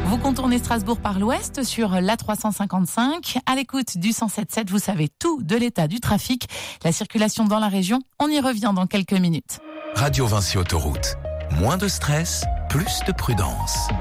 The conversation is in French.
Vous contournez Strasbourg par l'ouest sur l'A355. À l'écoute du 107.7, vous savez tout de l'état du trafic, la circulation dans la région. On y revient dans quelques minutes. Radio Vinci Autoroute. Moins de stress, plus de prudence.